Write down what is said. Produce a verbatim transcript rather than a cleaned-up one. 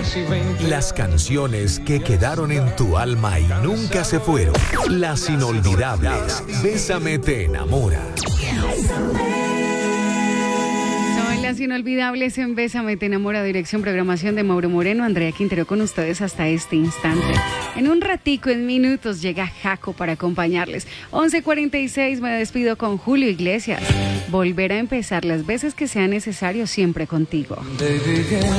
Las canciones que quedaron en tu alma y nunca se fueron. Las inolvidables. Bésame te enamora. Son las inolvidables en Bésame te enamora, dirección programación de Mauro Moreno, Andrea Quintero con ustedes hasta este instante. En un ratico, en minutos, llega Jaco para acompañarles. once cuarenta y seis, me despido con Julio Iglesias. Volver a empezar las veces que sea necesario, siempre contigo.